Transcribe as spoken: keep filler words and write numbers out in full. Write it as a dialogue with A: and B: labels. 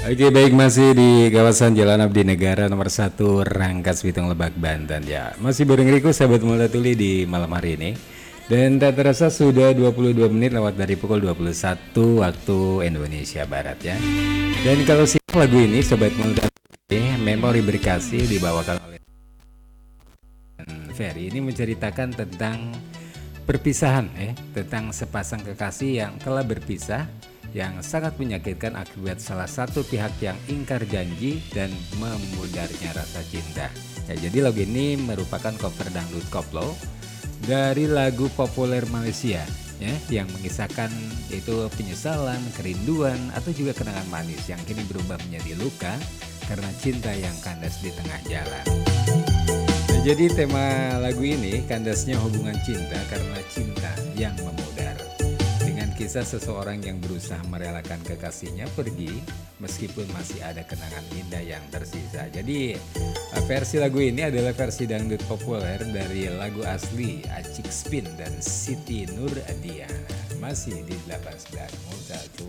A: Oke baik masih di kawasan Jalan Abdi Negara nomor satu Rangkas Bitung Lebak Banten ya. Masih bareng Riko sahabat Muda Tuli di malam hari ini. Dan tak terasa sudah dua puluh dua menit lewat dari pukul dua puluh satu waktu Indonesia Barat ya. Dan kalau siap lagu ini sobat Muda Tuli, Memori Berkasih dibawakan oleh Ferry ini menceritakan tentang perpisahan eh tentang sepasang kekasih yang telah berpisah yang sangat menyakitkan akibat salah satu pihak yang ingkar janji dan memudarnya rasa cinta. Ya, jadi lagu ini merupakan cover dangdut koplo dari lagu populer Malaysia ya, yang mengisahkan itu penyesalan, kerinduan atau juga kenangan manis yang kini berubah menjadi luka karena cinta yang kandas di tengah jalan. Nah, jadi tema lagu ini kandasnya hubungan cinta karena cinta yang memudar. Kisah seseorang yang berusaha merelakan kekasihnya pergi meskipun masih ada kenangan indah yang tersisa. Jadi versi lagu ini adalah versi dangdut populer dari lagu asli Acik Spin dan Siti Nur Adiana. Masih di delapan sembilan Muda Tuli.